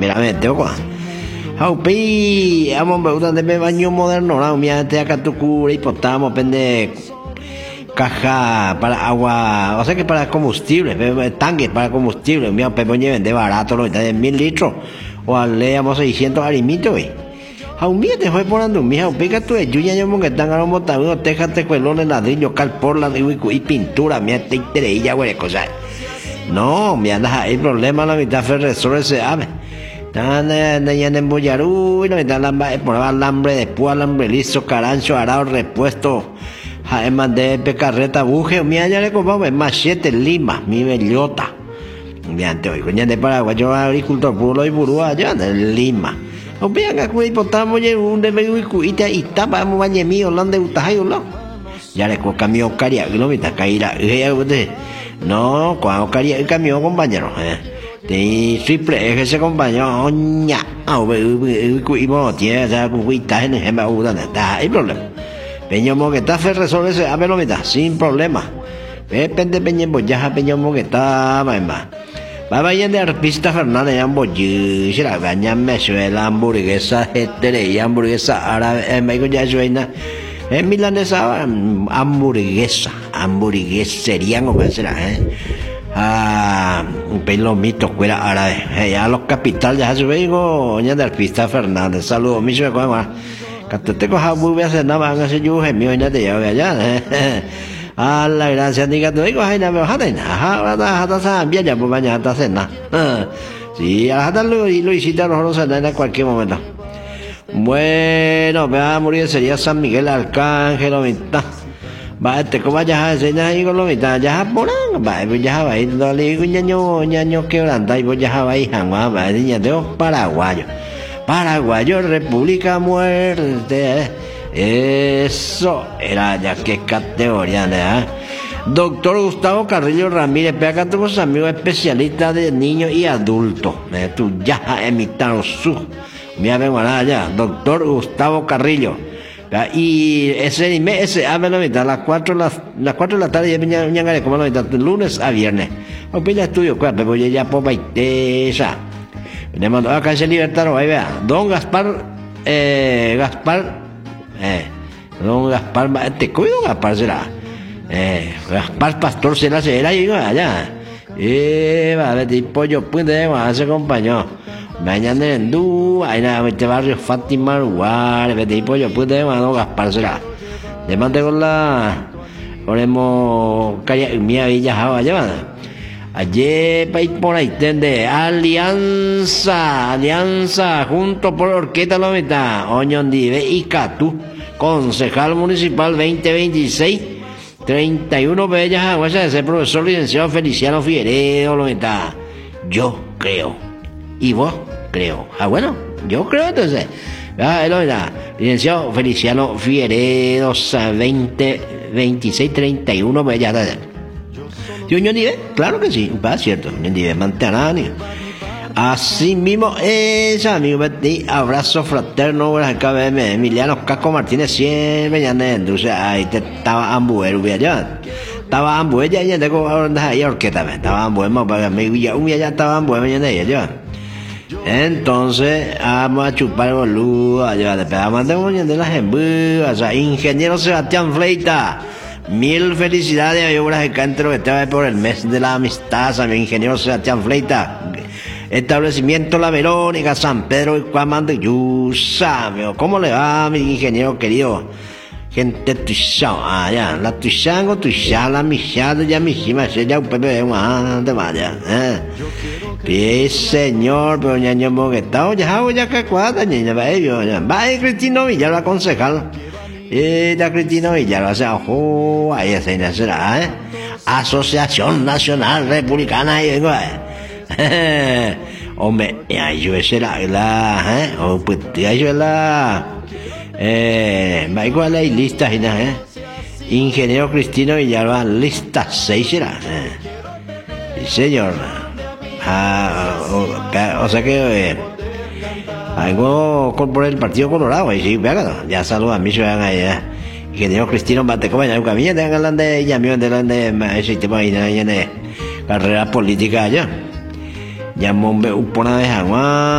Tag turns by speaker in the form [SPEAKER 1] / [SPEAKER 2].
[SPEAKER 1] primeramente, ojo. Haupi, amo me gustan de baño moderno, ¿no? Mira, te acá tu cura, hipotamo, pende caja para agua, o sea que para combustible, tanque para combustible, mira, pepoñe vende barato, lo de 1000 litros, o al leamos 600 arimitos, güey. Mira, te fue poniendo, mija, pica tú, yo ya llamo que están a un tejas, tejuelones, ladrillos, calporla y pintura, mira, te interesa, güey, cosas. No, mira, hay problema, la mitad ferresores se abre. Están en Boyarú, y la mitad por alambre, después alambre liso, carancho, arado, repuesto. Además de pecarreta, buje, mira, ya le compramos machete, lima, mi bellota. Mira, te oigo, ya de Paraguay, yo agricultor puro y burú allá de Lima. O vean que aquí potamos ya un de meguicuita y tapa mu bañe mío lande utahayo lo. Ya le co camión caria, lo mita caíra. No, cuando caria el camión compañero, de triple ese compañero, oña, cuimo tiene ya cuita en el mauda, hay problema. Peñomo que está fe resolver ese, a ver lo mita, sin problema. Depende peñemo ya peñomo que está más. Va vayan de artista Fernández Amboyí, si la baña me suele la hamburguesa, y hamburguesa árabe, me digo ya suena, milanesa, hamburguesería, o qué será, un pelomito, fuera árabe, ya los capital, ya se ve, digo, ya de artista Fernández, saludos, mi suegro, cuando te coja muy bien, nada más, ese yo, mío, ya te llevo allá, a la gracia diga tú digo ay na me hata hata sa bien ya pues mañana hasta cena sí hasta lo hiciste los en cualquier momento. Bueno, me va a morir sería San Miguel Arcángel o mitad va como vayas a enseñar y con lo mitad ya porán va ya va ir lo le digo ñaño quebranta y voy ya va ir jamás va niña de Paraguayo República Muerte. Eso era ya que categoría, ¿eh? Doctor Gustavo Carrillo Ramírez, pega con sus amigos especialistas de niños y adultos. Tú ya emitaron su. Mira, vengo allá, doctor Gustavo Carrillo. Y ese háblame ahorita, a las 4 de la tarde, ya como ahorita, lunes a viernes. Opina estudio, pues voy ya por Baitesa. Le mando acá ese libertario, ahí vea. Don Gaspar, don Gaspar, te cuido Gaspar será. Gaspar Pastor será y allá. Va a ver, pollo, puede, se acompañó. Mañana en Du, ahí nada, este barrio Fátima, Uruguay, vete pollo, puede, don Gaspar será. Le mandé con la. Oremos, calla, mía villa, allá. Ayer para ir por ahí, tende alianza, junto por Orquesta La Mitad, Oñondive y Catú, concejal municipal 2026, 31 Bellas Aguas, ese profesor licenciado Feliciano Figueredo La Mitad. Yo creo. ¿Y vos? Creo. Bueno, yo creo entonces. Licenciado Feliciano Figueredo, 2026, 31 Bellas Aguas. Ñondive, claro que sí, va cierto, Ñondive Mantanani. Así mismo, esa amigo, abrazo fraterno, KBM, Emiliano Casco Martínez, siempre ya entonces ahí estaba Ambuero, allá. Estaba Ambuero, ya tengo ahí orquesta, estaba Ambuero, para mí, ya estaba Ambuero, ya. Entonces, vamos a chupar el boludo, allá, vamos de las embudas, o sea, ingeniero Sebastián Fleita. Mil felicidades, yo de Cántaro que estaba por el mes de la amistad, a mi ingeniero Sebastián Fleita. Establecimiento La Verónica, San Pedro y Cuamando Yusa, ¿cómo le va, mi ingeniero querido? Gente tuya, ya, la tuya, la mijada, ya mijima, ya un pepe, te vaya, Sí, señor, pero ñaño moguetao, ya que cuadra, ñaño, vaya, Cristino Villalba, concejal. La Cristina Villalba, o sea, ahí será, Asociación Nacional Republicana, y hombre, yo será pues yo la, va igual hay listas, ingeniero Cristino Villalba, lista 6 será, sí, señor, o sea que, algo por el Partido Colorado, y sí, vean, ya saludan a mí, se vean ahí, ingeniero Cristino Bateco, ya nunca había de hablar de ella, mío, de ese tema de carrera política allá. Ya mombe upona de Jaguar.